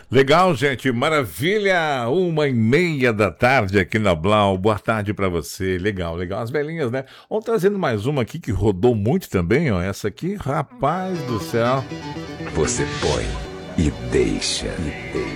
Legal, gente, maravilha! 1h30 da tarde aqui na Blau. Boa tarde pra você. Legal, legal. As velhinhas, né? Vamos trazendo mais uma aqui que rodou muito também, ó. Essa aqui, rapaz do céu. Você põe e deixa.